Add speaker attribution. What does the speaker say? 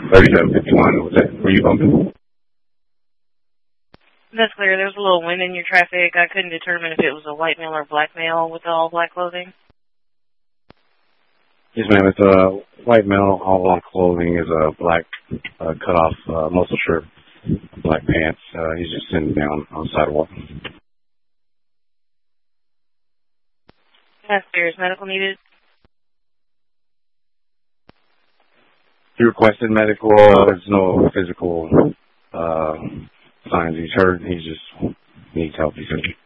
Speaker 1: 3751. Was that where you bumping?
Speaker 2: That's clear. There was a little wind in your traffic. I couldn't determine if it was a white male or black male with all black clothing.
Speaker 1: Yes, ma'am. It's a white male, all black clothing, is a black cut-off muscle shirt, black pants. He's just sitting down on the sidewalk.
Speaker 2: That's clear. Is medical needed?
Speaker 1: He requested medical. There's no physical signs he's hurt. He just needs help. He said.